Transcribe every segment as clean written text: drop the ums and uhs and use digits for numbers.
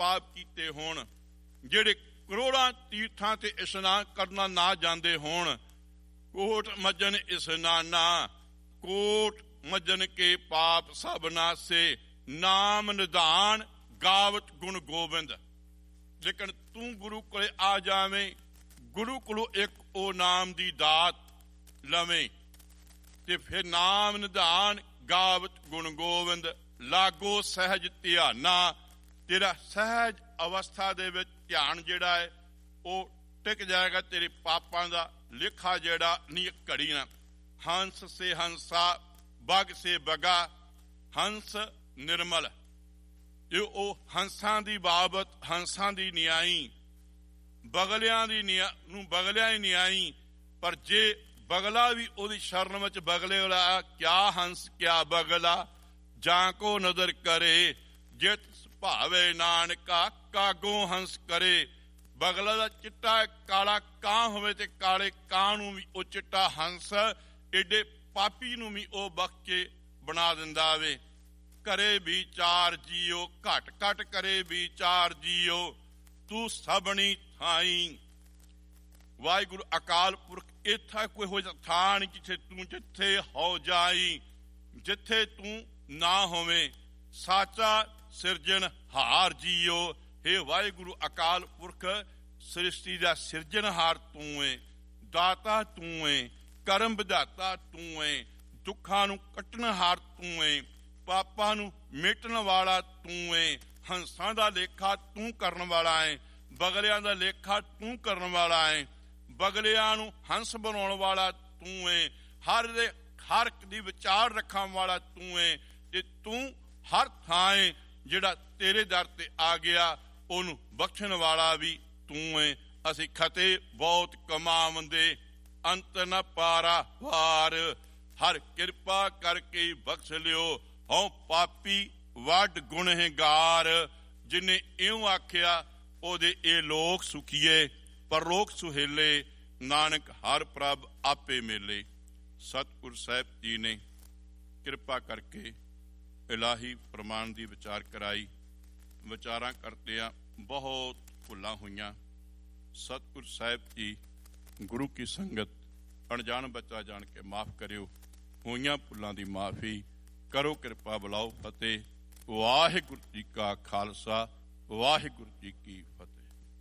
ਪਾਪ ਕੀਤੇ ਹੋਣ, ਜਿਹੜੇ ਕਰੋੜਾਂ ਤੀਰਥਾਂ ਤੇ ਇਸ਼ਨਾਨ ਕਰਨਾ ਨਾ ਜਾਂਦੇ ਹੋਣ। ਕੋਟ ਮੱਜਨ ਇਸ਼ਨਾਨਾ, ਕੋਟ ਮੱਜਨ ਕੇ ਪਾਪ ਸਭ ਨਾਸੇ, ਨਾਮ ਨਿਧਾਨ ਗਾਵਤ ਗੁਣ ਗੋਬਿੰਦ। ਲੇਕਿਨ ਤੂੰ ਗੁਰੂ ਕੋਲੇ ਆ ਜਾਵੇਂ, ਗੁਰੂ ਕੋਲੋਂ ਇੱਕ ਉਹ ਨਾਮ ਦੀ ਦਾਤ ਲਵੇਂ, ਤੇ ਫਿਰ ਨਾਮ ਨਿਧਾਨ ਗਾਵਤ ਗੁਣ ਗੋਬਿੰਦ। ਲਾਗੋ ਸਹਿਜ ਧਿਆਨਾ, ਤੇਰਾ ਸਹਿਜ ਅਵਸਥਾ ਦੇ ਵਿੱਚ ਧਿਆਨ ਜਿਹੜਾ ਹੈ ਉਹ ਟਿਕ ਜਾਏਗਾ। ਤੇਰੇ ਪਾਪਾਂ ਦਾ ਲੇਖਾ ਜਿਹੜਾ ਨਹੀਂ ਘੜੀ ਨਾ। ਹੰਸ ਸੇ ਹੰਸਾ, ਬਗ ਸੇ ਬਗਾ, ਹੰਸ ਨਿਰਮਲ। ਉਹ ਹੰਸਾਂ ਦੀ ਬਾਬਤ, ਹੰਸਾਂ ਦੀ ਨਿਆਈ, ਬਗਲਿਆਂ ਦੀ ਨੂੰ ਬਗਲਿਆਂ ਹੀ ਨਿਆਈ। ਪਰ ਜੇ ਬਗਲਾ ਵੀ ਉਹਦੀ ਸ਼ਰਨ ਵਿੱਚ ਬਗਲੇ ਵਾਲਾ, ਕਿਆ ਹੰਸ ਕਿਆ ਬਗਲਾ, ਜਾਂ ਕੋ ਨਜ਼ਰ ਕਰੇ, ਜਿਤ ਭਾਵੇ ਨਾਨਕਾ ਕਾਗੋ ਹੰਸ ਕਰੇ। ਬਗਲਾ ਦਾ ਚਿੱਟਾ ਕਾਲਾ ਕਾਂ ਹੋਵੇ ਤੇ ਕਾਲੇ ਕਾਂ ਨੂੰ ਵੀ ਉਹ ਚਿੱਟਾ ਹੰਸ, ਏਡੇ ਪਾਪੀ ਨੂੰ ਵੀ ਉਹ ਬਖਸ਼ ਕੇ ਬਣਾ ਦਿੰਦਾ ਵੇ। ਕਰੇ ਵਿਚਾਰ ਜੀਓ, ਘਟ ਘਟ ਕਰੇ ਵਿਚਾਰ ਜੀਓ, ਤੂੰ ਸਭਨੀ ਥਾਈ। ਵਾਹਿਗੁਰੂ ਅਕਾਲ ਪੁਰਖ ਇੱਥਾ ਕੋਈ ਹੋ ਥਾਂ ਨਹੀਂ ਜਿੱਥੇ ਹੋ ਜਾਈ, ਜਿੱਥੇ ਤੂੰ ਨਾ ਹੋਵੇਂ। ਸਾਚਾ ਸਿਰਜਣ ਹਾਰ ਜੀਓ, ਹੇ ਵਾਹਿਗੁਰੂ ਅਕਾਲ ਪੁਰਖ, ਸ੍ਰਿਸ਼ਟੀ ਦਾ ਸਿਰਜਣਹਾਰ ਤੂੰ ਏ, ਦਾਤਾ ਤੂੰ ਏ, ਕਰਮ ਵਿਧਾਤਾ ਤੂੰ ਏ, ਦੁੱਖਾਂ ਨੂੰ ਕੱਟਣਹਾਰ ਤੂੰ ਏ, ਪਾਪਾਂ ਨੂੰ ਮਿਟਣ ਵਾਲਾ ਤੂੰ ਏ। ਹੰਸਾਂ ਦਾ ਲੇਖਾ ਤੂੰ ਕਰਨ ਵਾਲਾ ਏ, ਬਗਲਿਆਂ ਦਾ ਲੇਖਾ ਤੂੰ ਕਰਨ ਵਾਲਾ ਏ, ਬਗਲਿਆਂ ਨੂੰ ਹੰਸ ਬਣਾਉਣ ਵਾਲਾ ਤੂੰ ਏ, ਹਰ ਇੱਕ ਦੀ ਵਿਚਾਰ ਰੱਖਣ ਵਾਲਾ ਤੂੰ ਏ। ਤੇ ਤੂੰ ਹਰ ਥਾਂ ਏ, ਜਿਹੜਾ ਤੇਰੇ ਦਰ ਤੇ ਆ ਗਿਆ ਉਹਨੂੰ ਬਖਸ਼ਣ ਵਾਲਾ ਵੀ ਤੂੰ ਏ। ਅਸੀਂ ਖਤੇ ਬਹੁਤ ਕਮਾਵੰਦੇ, ਅੰਤ ਨ ਪਾਰਾ ਵਾਰ, ਹਰ ਕਿਰਪਾ ਕਰਕੇ ਬਖਸ਼ ਲਿਓ, ਹਉ ਪਾਪੀ ਵੱਡ ਗੁਨਹਗਾਰ। ਜਿਨੇ ਇਉਂ ਆਖਿਆ ਉਹਦੇ ਇਹ ਲੋਕ ਸੁਖੀਏ, ਪਰਲੋਕ ਸੁਹੇਲੇ, ਨਾਨਕ ਹਰ ਪ੍ਰਭ ਆਪੇ ਮੇਲੇ। ਸਤਿਗੁਰ ਸਾਹਿਬ ਜੀ ਨੇ ਕਿਰਪਾ ਕਰਕੇ ਇਲਾਹੀ ਪ੍ਰਮਾਣ ਦੀ ਵਿਚਾਰ ਕਰਾਈ। ਵਿਚਾਰਾਂ ਕਰਦਿਆਂ ਬਹੁਤ ਭੁੱਲਾਂ ਹੋਈਆਂ। ਸਤਿਗੁਰ ਸਾਹਿਬ ਜੀ ਗੁਰੂ ਕੀ ਸੰਗਤ ਅਣਜਾਣ ਬੱਚਾ ਜਾਣ ਕੇ ਮਾਫ ਕਰਿਓ। ਹੋਈਆਂ ਭੁੱਲਾਂ ਦੀ ਮਾਫੀ ਕਰੋ, ਕਿਰਪਾ ਬੁਲਾਓ। ਫਤਿਹ। ਵਾਹਿਗੁਰੂ ਜੀ ਕਾ ਖਾਲਸਾ, ਵਾਹਿਗੁਰੂ ਜੀ ਕੀ ਫਤਿਹ।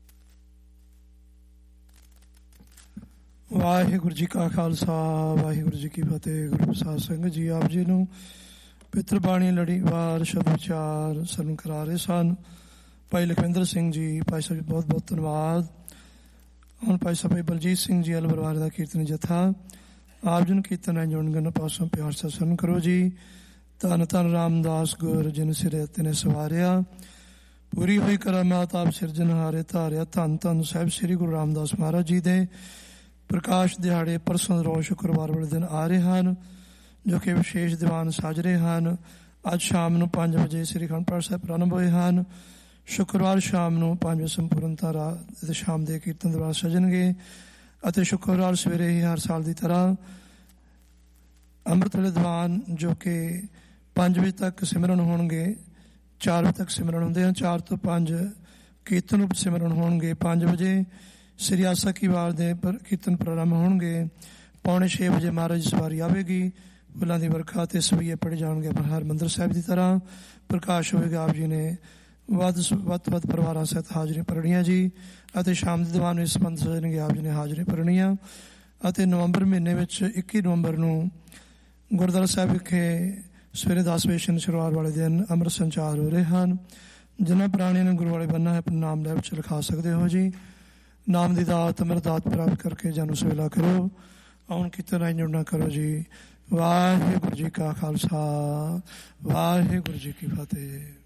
ਵਾਹਿਗੁਰੂ ਜੀ ਕਾ ਖਾਲਸਾ, ਵਾਹਿਗੁਰੂ ਜੀ ਕੀ ਫਤਿਹ। ਗੁਰੂ ਪ੍ਰਸਾਦ ਸਿੰਘ ਜੀ ਆਪ ਜੀ ਨੂੰ ਪਿੱਤਰ ਬਾਣੀ ਲੜੀਵਾਰ ਸ਼ਬਦ ਵਿਚਾਰ ਸਾਨੂੰ ਕਰਾ ਰਹੇ ਸਨ। ਭਾਈ ਲਖਵਿੰਦਰ ਸਿੰਘ ਜੀ, ਭਾਈ ਸਾਹਿਬ ਜੀ ਬਹੁਤ ਬਹੁਤ ਧੰਨਵਾਦ। ਹੁਣ ਭਾਈ ਸਾਹਿਬ ਬਲਜੀਤ ਸਿੰਘ ਜੀ ਅਲ ਪਰਿਵਾਰ ਦਾ ਕੀਰਤਨ ਜਥਾ ਆਪ ਜੀ ਨੂੰ ਕੀਰਤਨ ਰਾਹੀਂ ਜੁੜਨ ਪਾਸੋਂ ਪਿਆਰ ਸਤਿਸੰਗ ਕਰੋ ਜੀ। ਧੰਨ ਧੰਨ ਰਾਮਦਾਸ ਗੁਰ ਜਿਨ ਸਿਰੇ ਤੇ ਨੇ ਸਵਾਰਿਆ, ਪੂਰੀ ਹੋਈ ਕਰਾਮਾਤ ਆਪ ਸਿਰਜਣਹਾਰੇ ਧਾਰਿਆ। ਧੰਨ ਧੰਨ ਸਾਹਿਬ ਸ੍ਰੀ ਗੁਰੂ ਰਾਮਦਾਸ ਮਹਾਰਾਜ ਜੀ ਦੇ ਪ੍ਰਕਾਸ਼ ਦਿਹਾੜੇ ਪਰਸੋਂ ਰੋਜ਼ ਸ਼ੁੱਕਰਵਾਰ ਵਾਲੇ ਦਿਨ ਆ ਰਹੇ ਹਨ, ਜੋ ਕਿ ਵਿਸ਼ੇਸ਼ ਦੀਵਾਨ ਸਾਜ ਰਹੇ ਹਨ। ਅੱਜ ਸ਼ਾਮ ਨੂੰ 5 ਵਜੇ ਸ੍ਰੀ ਅਖੰਡ ਪਾਠ ਸਾਹਿਬ ਪ੍ਰਾਰੰਭ ਹੋਏ ਹਨ। ਸ਼ੁੱਕਰਵਾਰ ਸ਼ਾਮ ਨੂੰ 5 ਵਜੇ ਸੰਪੂਰਨਤਾ ਰਾਤ ਸ਼ਾਮ ਦੇ ਕੀਰਤਨ ਦਰਬਾਰ ਸਜਣਗੇ ਅਤੇ ਸ਼ੁੱਕਰਵਾਰ ਸਵੇਰੇ ਹੀ ਹਰ ਸਾਲ ਦੀ ਤਰ੍ਹਾਂ ਅੰਮ੍ਰਿਤ ਵੇਲੇ ਦੀਵਾਨ, ਜੋ ਕਿ 5 ਵਜੇ ਤੱਕ ਸਿਮਰਨ ਹੋਣਗੇ, 4 ਵਜੇ ਤੱਕ ਸਿਮਰਨ ਹੁੰਦੇ ਹਨ, 4 ਤੋਂ 5 ਕੀਰਤਨ ਉਪ ਸਿਮਰਨ ਹੋਣਗੇ। 5 ਵਜੇ ਸ੍ਰੀ ਆਸਾ ਕੀ ਵਾਰ ਦੇ ਕੀਰਤਨ ਪ੍ਰਾਰੰਭ ਹੋਣਗੇ। 5:45 ਵਜੇ ਮਹਾਰਾਜ ਦੀ ਸਵਾਰੀ ਆਵੇਗੀ। ਫੁੱਲਾਂ ਦੀ ਵਰਖਾ ਤੇ ਸਵਈਏ ਪੜ੍ਹੇ ਜਾਣਗੇ। ਹਰਿਮੰਦਰ ਸਾਹਿਬ ਦੀ ਤਰ੍ਹਾਂ ਪ੍ਰਕਾਸ਼ ਹੋਵੇਗਾ। ਆਪ ਜੀ ਨੇ ਵੱਧ ਪਰਿਵਾਰਾਂ ਸਹਿਤ ਹਾਜ਼ਰੀਆਂ ਭਰਨੀਆਂ ਜੀ ਅਤੇ ਸ਼ਾਮ ਦੇ ਦੀਵਾਨ ਵਿੱਚ ਸੰਬੰਧ ਸਜਣਗੇ। ਆਪ ਜੀ ਨੇ ਹਾਜ਼ਰੀ ਭਰਨੀਆਂ ਅਤੇ ਨਵੰਬਰ ਮਹੀਨੇ ਵਿੱਚ 21 ਨਵੰਬਰ ਨੂੰ ਗੁਰਦੁਆਰਾ ਸਾਹਿਬ ਵਿਖੇ ਸਵੇਰੇ 10 ਵਜੇ ਸ਼ੁੱਕਰਵਾਰ ਵਾਲੇ ਦਿਨ ਅੰਮ੍ਰਿਤ ਸੰਚਾਰ ਹੋ ਰਹੇ ਹਨ। ਜਿਨ੍ਹਾਂ ਪ੍ਰਾਣੀਆਂ ਨੇ ਗੁਰੂ ਵਾਲੇ ਬੰਨਾ ਹੈ ਆਪਣੇ ਨਾਮ ਲੈ ਵਿੱਚ ਲਿਖਾ ਸਕਦੇ ਹੋ ਜੀ। ਨਾਮ ਦੀ ਦਾਤ ਅੰਮ੍ਰਿਤ ਦਾਤ ਪ੍ਰਾਪਤ ਕਰਕੇ ਜਾਨੂ ਸਵੇਲਾ ਕਰੋ। ਆਉਣ ਕੀਰਤਨ ਰਾਹੀਂ ਜੁੜਨਾ ਕਰੋ ਜੀ। ਵਾਹਿਗੁਰੂ ਜੀ ਕਾ ਖਾਲਸਾ, ਵਾਹਿਗੁਰੂ ਜੀ ਕੀ ਫਤਿਹ।